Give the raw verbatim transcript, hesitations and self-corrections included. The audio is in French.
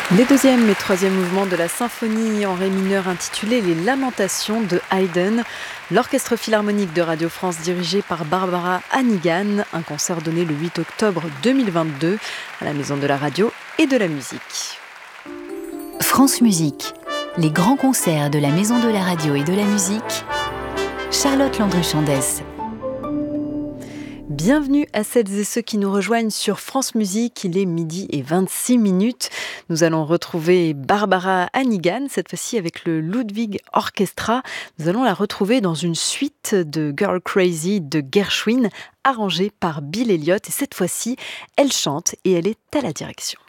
Les deuxième et troisième mouvements de la symphonie en ré mineur intitulée Les Lamentations de Haydn, l'Orchestre philharmonique de Radio France dirigé par Barbara Hannigan, un concert donné le huit octobre deux mille vingt-deux à la Maison de la Radio et de la Musique. France Musique, les grands concerts de la Maison de la Radio et de la Musique, Charlotte Landru-Chandès. Bienvenue à celles et ceux qui nous rejoignent sur France Musique, il est midi et vingt-six minutes. Nous allons retrouver Barbara Hannigan, cette fois-ci avec le Ludwig Orchestra. Nous allons la retrouver dans une suite de Girl Crazy de Gershwin, arrangée par Bill Elliott. Et cette fois-ci, elle chante et elle est à la direction.